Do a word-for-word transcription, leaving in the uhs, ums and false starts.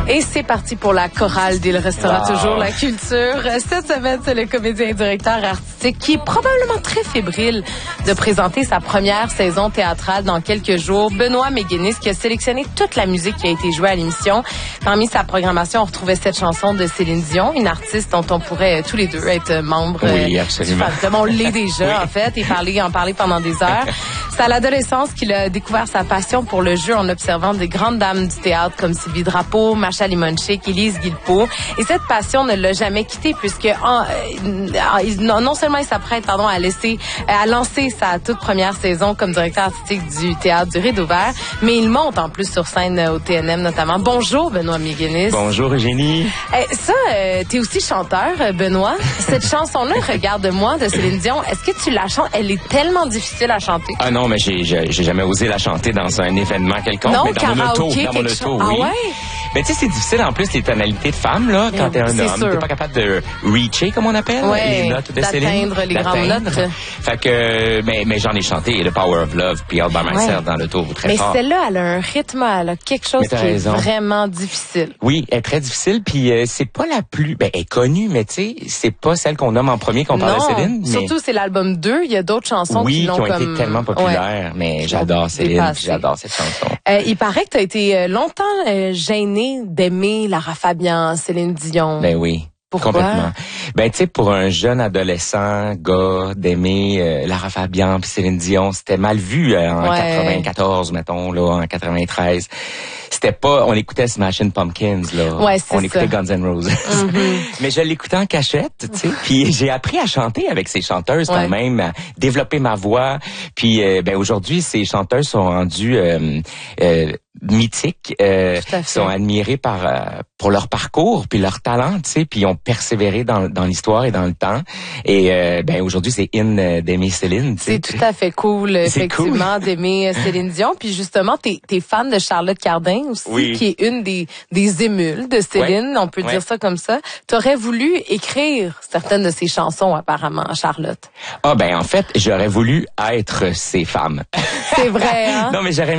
Et c'est parti pour la chorale d'Il restera wow. toujours la culture. Cette semaine, c'est le comédien et directeur artistique qui est probablement très fébrile de présenter sa première saison théâtrale dans quelques jours. Benoît Méguénis, qui a sélectionné toute la musique qui a été jouée à l'émission. Parmi sa programmation, on retrouvait cette chanson de Céline Dion, une artiste dont on pourrait tous les deux être membres. Oui, absolument. Du on l'est déjà, oui. en fait, et parler, en parler pendant des heures. C'est à l'adolescence qu'il a découvert sa passion pour le jeu en observant des grandes dames du théâtre comme Sylvie Drapeau, Macha Limonchik, Élise Guilbeault. Et cette passion ne l'a jamais quitté puisque en, euh, non, non seulement il s'apprête pardon, à laisser, à lancer sa toute première saison comme directeur artistique du théâtre du Rideau Vert, mais il monte en plus sur scène au T N M notamment. Bonjour Benoît Méguénis. Bonjour Eugénie. Eh, ça, euh, t'es aussi chanteur, Benoît. Cette chanson-là, Regarde-moi de Céline Dion, est-ce que tu la chantes? Elle est tellement difficile à chanter. Ah non, mais j'ai, j'ai, j'ai jamais osé la chanter dans un événement quelconque, non, mais dans mon auto, dans mon auto, chose. oui. Ah ouais? Mais tu sais, c'est difficile en plus les tonalités de femme là, quand t'es un c'est homme, sûr. t'es pas capable de reacher comme on appelle ouais, les notes de Céline, d'atteindre les grandes notes. Fait que, mais mais j'en ai chanté le Power of Love, puis All by Myself ouais. dans l'auto très mais fort. Mais celle-là, elle a un rythme, elle a quelque chose qui raison. est vraiment difficile. Oui, elle est très difficile, puis euh, c'est pas la plus, ben elle est connue, mais tu sais, c'est pas celle qu'on nomme en premier qu'on parle de Céline. Mais... surtout c'est l'album deux, il y a d'autres chansons oui, qui l'ont qui ont comme... été tellement populaires, ouais. mais j'adore Céline, puis j'adore cette chanson. Euh, il paraît que tu as été longtemps euh, gêné d'aimer Lara Fabian, Céline Dion. Ben oui. Pourquoi? Complètement. Ben tu sais, pour un jeune adolescent, gars, d'aimer euh, Lara Fabian puis Céline Dion, c'était mal vu euh, en ouais. quatre-vingt-quatorze, mettons là, en quatre-vingt-treize. C'était pas, on écoutait Smashing Pumpkins là, ouais, c'est on écoutait ça. Guns N' Roses. Mm-hmm. Mais je l'écoutais en cachette, tu sais. Puis j'ai appris à chanter avec ces chanteuses ouais. quand même, à développer ma voix. Puis euh, ben aujourd'hui, ces chanteuses sont rendues euh, euh, mythiques, euh, sont admirées par euh, pour leur parcours puis leur talent, tu sais, puis ils ont persévéré dans dans l'histoire et dans le temps. Et euh, ben aujourd'hui, c'est in euh, d'aimer Céline. Tu sais. C'est tout à fait cool, effectivement, cool. d'aimer Céline Dion. Puis justement, t'es t'es fan de Charlotte Cardin aussi, oui. qui est une des des émules de Céline, ouais. on peut ouais. dire ça comme ça. T'aurais voulu écrire certaines de ses chansons, apparemment, Charlotte. Ah ben en fait, j'aurais voulu être ces femmes. C'est vrai, hein? Non, mais j'aurais